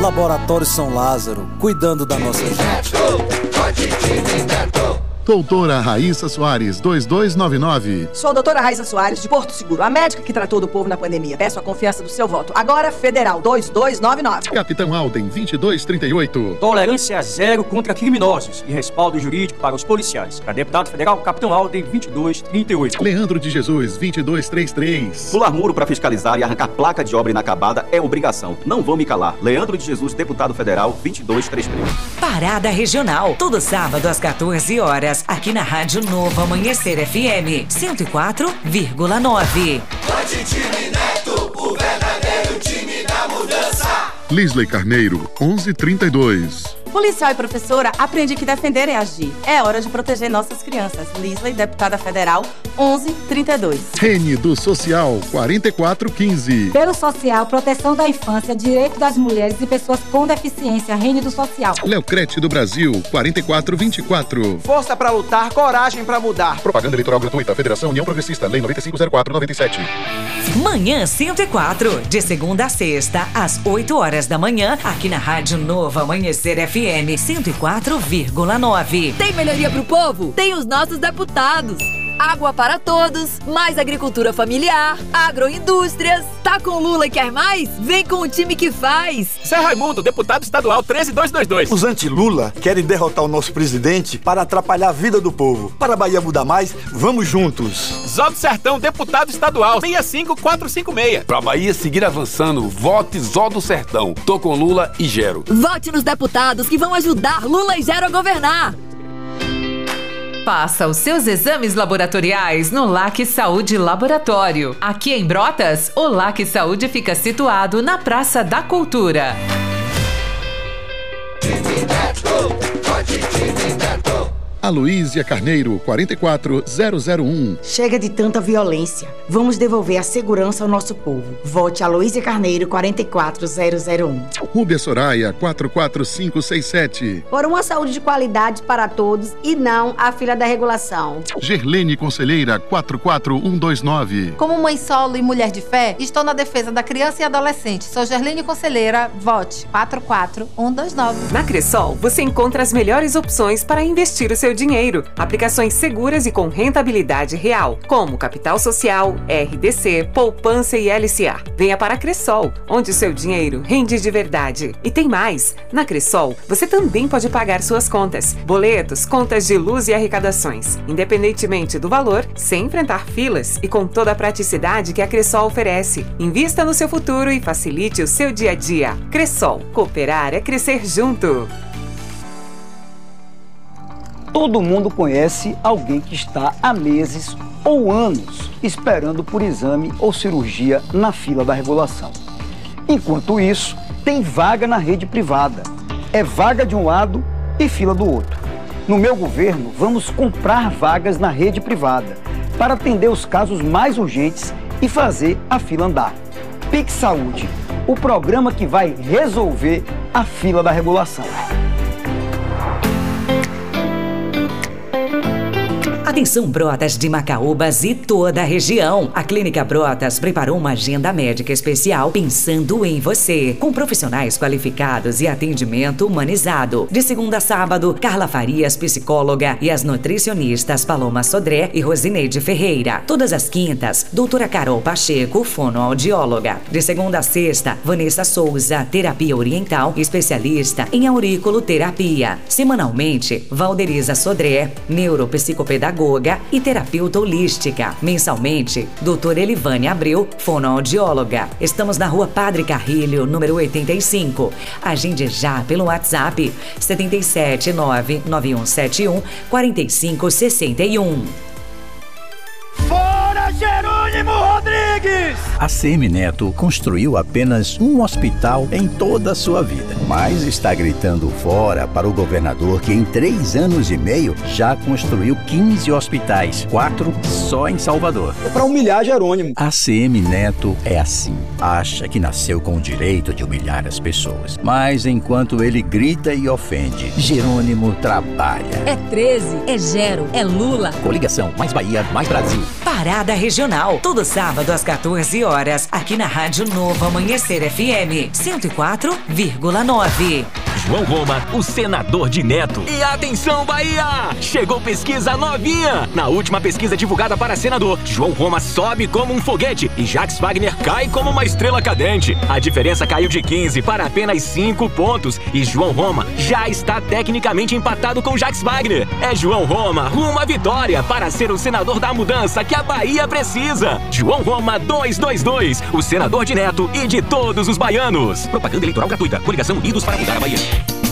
Laboratório São Lázaro, cuidando da nossa gente. Doutora Raíssa Soares, 2299. Sou a doutora Raíssa Soares, de Porto Seguro, a médica que tratou do povo na pandemia. Peço a confiança do seu voto. Agora, Federal, 2299. Capitão Alden, 2238. Tolerância zero contra criminosos e respaldo jurídico para os policiais. Para deputado federal, Capitão Alden, 2238. Leandro de Jesus, 2233. Pular muro para fiscalizar e arrancar placa de obra inacabada é obrigação. Não vou me calar. Leandro de Jesus, deputado federal, 2233. Parada Regional, todo sábado às 14 horas. Aqui na Rádio Novo Amanhecer FM 104,9. Time Neto, o verdadeiro time da mudança. Lisley Carneiro, 1132. Policial e professora, aprendi que defender é agir. É hora de proteger nossas crianças. Lisley, deputada federal, 1132. Rene do Social, 4415. Pelo Social, proteção da infância, direito das mulheres e pessoas com deficiência. Rene do Social. Leocrete do Brasil, 4424. Força pra lutar, coragem pra mudar. Propaganda eleitoral gratuita, Federação União Progressista, Lei 9504/97. Manhã 104, de segunda a sexta, às 8 horas da manhã, aqui na Rádio Novo Amanhecer FM 104,9. Tem melhoria pro povo? Tem os nossos deputados. Água para todos, mais agricultura familiar, agroindústrias. Tá com Lula e quer mais? Vem com o time que faz. Zé Raimundo, deputado estadual 13222. Os anti-Lula querem derrotar o nosso presidente para atrapalhar a vida do povo. Para a Bahia mudar mais, vamos juntos. Zó do Sertão, deputado estadual 65456. Pra Bahia seguir avançando, vote Zó do Sertão. Tô com Lula e Gero. Vote nos deputados que vão ajudar Lula e Gero a governar. Faça os seus exames laboratoriais no LAC Saúde Laboratório. Aqui em Brotas, o LAC Saúde fica situado na Praça da Cultura. Aloísia Carneiro, 44001. Chega de tanta violência. Vamos devolver a segurança ao nosso povo. Vote Aloísia Carneiro, 44001. Rúbia Soraya, 44567. Por uma saúde de qualidade para todos e não a fila da regulação. Gerlene Conselheira, 44129. Como mãe solo e mulher de fé, estou na defesa da criança e adolescente. Sou Gerlene Conselheira, vote 44129. Na Cressol, você encontra as melhores opções para investir o seu dinheiro. Aplicações seguras e com rentabilidade real, como Capital Social, RDC, Poupança e LCA. Venha para a Cressol, onde o seu dinheiro rende de verdade. E tem mais! Na Cressol, você também pode pagar suas contas, boletos, contas de luz e arrecadações, independentemente do valor, sem enfrentar filas e com toda a praticidade que a Cressol oferece. Invista no seu futuro e facilite o seu dia a dia. Cressol, cooperar é crescer junto. Todo mundo conhece alguém que está há meses ou anos esperando por exame ou cirurgia na fila da regulação. Enquanto isso, tem vaga na rede privada. É vaga de um lado e fila do outro. No meu governo, vamos comprar vagas na rede privada para atender os casos mais urgentes e fazer a fila andar. Pix Saúde, o programa que vai resolver a fila da regulação. Atenção Brotas de Macaúbas e toda a região. A Clínica Brotas preparou uma agenda médica especial pensando em você, com profissionais qualificados e atendimento humanizado. De segunda a sábado, Carla Farias, psicóloga, e as nutricionistas Paloma Sodré e Rosineide Ferreira. Todas as quintas, doutora Carol Pacheco, fonoaudióloga. De segunda a sexta, Vanessa Souza, terapia oriental, especialista em auriculoterapia. Semanalmente, Valderiza Sodré, neuropsicopedagoga e terapeuta holística. Mensalmente, doutora Elivane Abreu, fonoaudióloga. Estamos na Rua Padre Carrilho, número 85. Agende já pelo WhatsApp 77991714561. Fora Jerônimo Rodrigues! A CM Neto construiu apenas um hospital em toda a sua vida, mas está gritando fora para o governador que em 3 anos e meio já construiu 15 hospitais, 4 só em Salvador. É para humilhar Jerônimo. A CM Neto é assim, acha que nasceu com o direito de humilhar as pessoas, mas enquanto ele grita e ofende, Jerônimo trabalha. É 13, é Gero, é Lula. Coligação, mais Bahia, mais Brasil. Parada Regional. Todo sábado às 14 horas, aqui na Rádio Novo Amanhecer FM 104,9. João Roma, o senador de Neto. E atenção, Bahia! Chegou pesquisa novinha! Na última pesquisa divulgada para senador, João Roma sobe como um foguete e Jacques Wagner cai como uma estrela cadente. A diferença caiu de 15 para apenas 5 pontos e João Roma já está tecnicamente empatado com Jacques Wagner. É João Roma rumo à vitória para ser o senador da mudança que a Bahia precisa. João Roma 222, o senador de Neto e de todos os baianos. Propaganda eleitoral gratuita. Coligação Unidos para Mudar a Bahia.